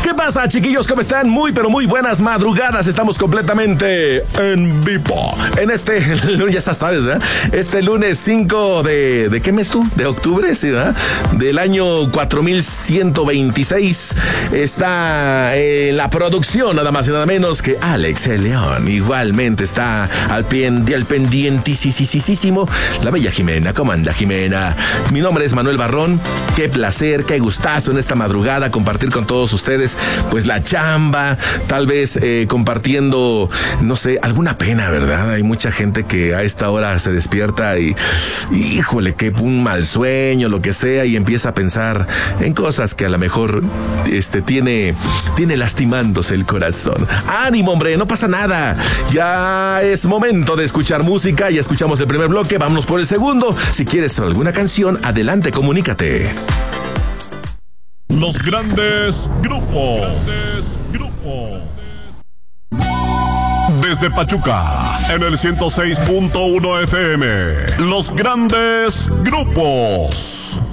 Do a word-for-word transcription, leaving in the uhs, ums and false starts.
¿Qué pasa, chiquillos? ¿Cómo están? Muy, pero muy buenas madrugadas. Estamos completamente en vivo. En este, ya sabes, ¿verdad? Este lunes cinco de... ¿De qué mes tú? ¿De octubre? Sí, ¿verdad? Del año cuatro mil ciento veintiséis. Está en la producción, nada más y nada menos que Alex el León. Igualmente está al, pien, al pendientísimo la bella Jimena. ¿Cómo anda, Jimena? Mi nombre es Manuel Barrón. Qué placer, qué gustazo en esta madrugada compartir con todos ustedes, pues la chamba, tal vez eh, compartiendo, no sé, alguna pena, ¿verdad? Hay mucha gente que a esta hora se despierta y, híjole, que un mal sueño, lo que sea, y empieza a pensar en cosas que a lo mejor este, tiene, tiene lastimándose el corazón. ¡Ánimo, hombre! No pasa nada. Ya es momento de escuchar música. Ya escuchamos el primer bloque, vámonos por el segundo. Si quieres alguna canción, adelante, comunícate. Los grandes grupos. Grandes grupos. Desde Pachuca, en el ciento seis punto uno F M. Los grandes grupos.